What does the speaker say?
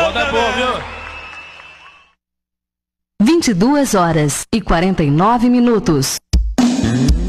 Moda é boa, viu? 22 horas e 49 minutos.